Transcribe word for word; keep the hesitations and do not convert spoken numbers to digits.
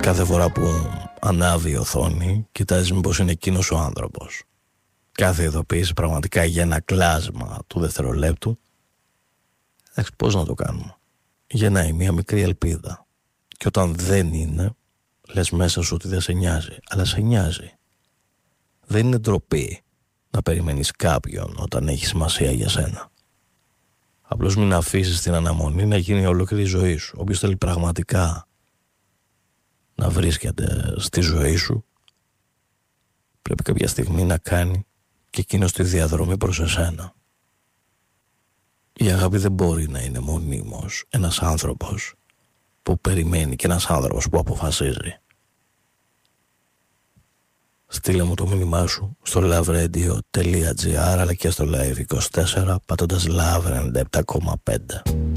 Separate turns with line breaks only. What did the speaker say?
Κάθε φορά που ανάβει η οθόνη, κοιτάζει μήπως είναι εκείνος ο άνθρωπος. Κάθε ειδοποίηση πραγματικά για ένα κλάσμα του δευτερολέπτου. Εντάξει, πώς να το κάνουμε. Γεννάει μια μικρή ελπίδα. Και όταν δεν είναι, λες μέσα σου ότι δεν σε νοιάζει. Αλλά σε νοιάζει. Δεν είναι ντροπή να περιμένεις κάποιον όταν έχει σημασία για σένα. Απλώς μην αφήσεις την αναμονή να γίνει η ολόκληρη ζωή σου. Όποιος θέλει πραγματικά να βρίσκεται στη ζωή σου, πρέπει κάποια στιγμή να κάνει και εκείνος τη διαδρομή προς εσένα. Η αγάπη δεν μπορεί να είναι μονίμως ένας άνθρωπος που περιμένει και ένας άνθρωπος που αποφασίζει. Στείλε μου το μήνυμά σου στο loveradio.gr αλλά και στο live είκοσι τέσσερα πατώντας Love ενενήντα επτά κόμμα πέντε.